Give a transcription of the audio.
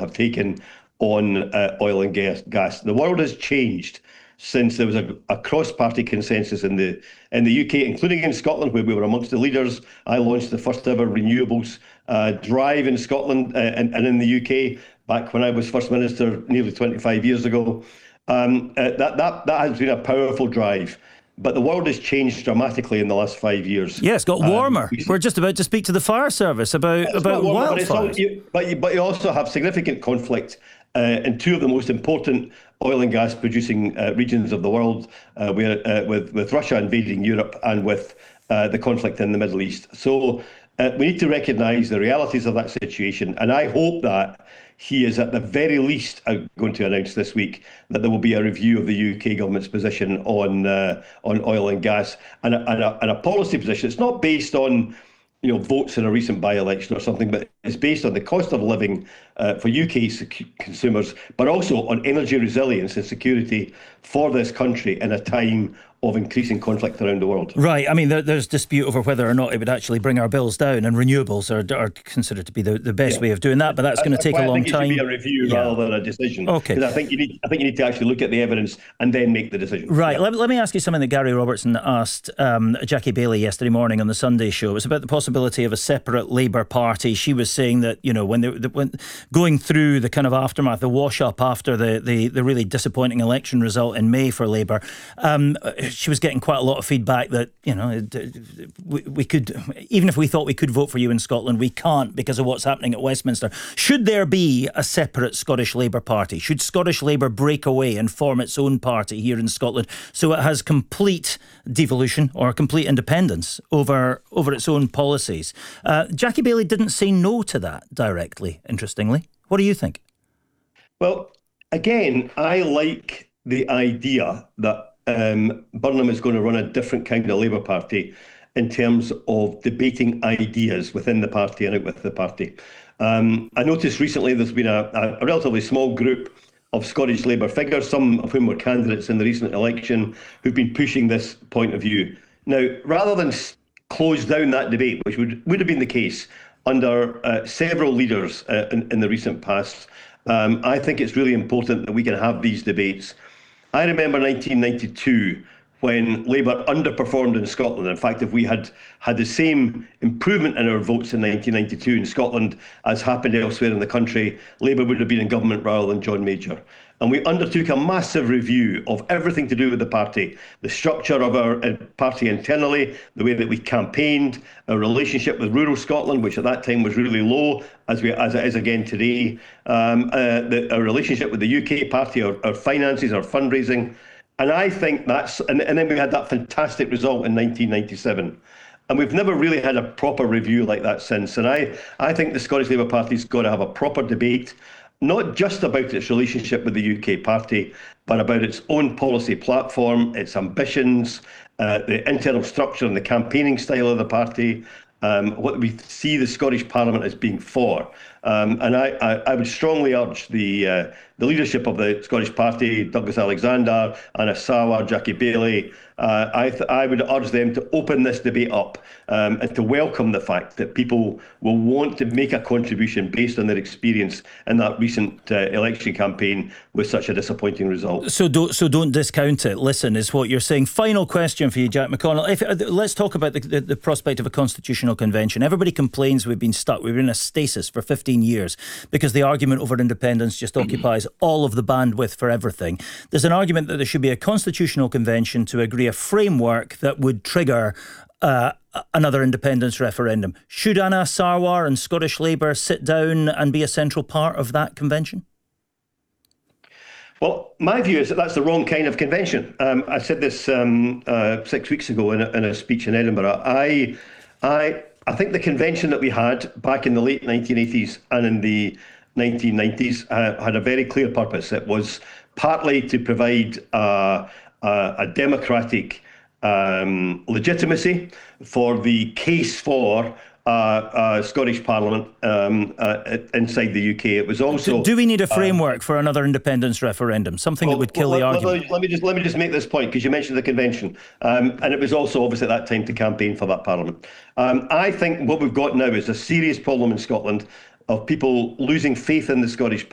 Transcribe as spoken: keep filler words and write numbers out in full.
have taken on uh, oil and gas. gas. The world has changed since there was a, a cross-party consensus in the in the U K, including in Scotland, where we were amongst the leaders. I launched the first ever renewables uh, drive in Scotland uh, and, and in the U K back when I was First Minister nearly twenty-five years ago. Um, uh, that, that, that has been a powerful drive. But the world has changed dramatically in the last five years. Yeah, it's got warmer. Um, we, We're just about to speak to the fire service about, about warmer, wildfires. But, you, but, you, but you also have significant conflict uh, in two of the most important oil and gas producing uh, regions of the world, uh, where, uh, with, with Russia invading Europe and with uh, the conflict in the Middle East. So uh, we need to recognise the realities of that situation. And I hope that he is at the very least going to announce this week that there will be a review of the U K government's position on uh, on oil and gas and a, and, a, and a policy position. It's not based on, you know, votes in a recent by-election or something, but it's based on the cost of living uh, for U K sec- consumers, but also on energy resilience and security for this country in a time of increasing conflict around the world. Right. I mean, there, there's dispute over whether or not it would actually bring our bills down, and renewables are, are considered to be the, the best yeah. way of doing that, but that's going to take a long time. I think it should be a review yeah. rather than a decision. Okay. Because I think you need, I think you need to actually look at the evidence and then make the decision. Right. Yeah. Let, let me ask you something that Gary Robertson asked um, Jackie Baillie yesterday morning on the Sunday show. It was about the possibility of a separate Labour Party. She was saying that, you know, when they when going through the kind of aftermath, the wash-up after the, the, the really disappointing election result in May for Labour, um, she was getting quite a lot of feedback that, you know, we, we could, even if we thought we could vote for you in Scotland, we can't because of what's happening at Westminster. Should there be a separate Scottish Labour Party? Should Scottish Labour break away and form its own party here in Scotland so it has complete devolution or complete independence over over its own policies? Uh, Jackie Baillie didn't say no to that directly, interestingly. What do you think? Well, again, I like the idea that Um, Burnham is going to run a different kind of Labour Party in terms of debating ideas within the party and out with the party. Um, I noticed recently there's been a, a relatively small group of Scottish Labour figures, some of whom were candidates in the recent election, who've been pushing this point of view. Now, rather than close down that debate, which would, would have been the case under uh, several leaders uh, in, in the recent past, um, I think it's really important that we can have these debates. I remember nineteen ninety-two when Labour underperformed in Scotland. In fact, if we had had the same improvement in our votes in nineteen ninety-two in Scotland as happened elsewhere in the country, Labour would have been in government rather than John Major. And we undertook a massive review of everything to do with the party, the structure of our party internally, the way that we campaigned, our relationship with rural Scotland, which at that time was really low, as we as it is again today, um, uh, the, our relationship with the U K party, our, our finances, our fundraising. And I think that's, and, and then we had that fantastic result in nineteen ninety-seven. And we've never really had a proper review like that since. And I, I think the Scottish Labour Party's got to have a proper debate, not just about its relationship with the U K party, but about its own policy platform, its ambitions, uh, the internal structure and the campaigning style of the party, um, what we see the Scottish Parliament as being for. Um, and I, I, I would strongly urge the uh, the leadership of the Scottish Party, Douglas Alexander, Anna Sawar, Jackie Baillie, uh, I, th- I would urge them to open this debate up um, and to welcome the fact that people will want to make a contribution based on their experience in that recent uh, election campaign with such a disappointing result. So don't so don't discount it. Listen, is what you're saying. Final question for you, Jack McConnell. If, uh, let's talk about the, the, the prospect of a constitutional convention. Everybody complains we've been stuck. We've been in a stasis for fifteen years because the argument over independence just occupies all of the bandwidth for everything. There's an argument that there should be a constitutional convention to agree a framework that would trigger uh, another independence referendum. Should Anna Sarwar and Scottish Labour sit down and be a central part of that convention? Well, my view is that that's the wrong kind of convention. Um, I said this um, uh, six weeks ago in a, in a speech in Edinburgh. I, I, I think the convention that we had back in the late nineteen eighties and in the nineteen nineties uh, had a very clear purpose. It was partly to provide uh, uh, a democratic um, legitimacy for the case for uh, uh, Scottish Parliament um, uh, inside the U K. It was also. Do, do we need a framework um, for another independence referendum? Something well, that would kill well, the let, argument. Let, let me just let me just make this point because you mentioned the convention, um, and it was also obviously at that time to campaign for that Parliament. Um, I think what we've got now is a serious problem in Scotland of people losing faith in the Scottish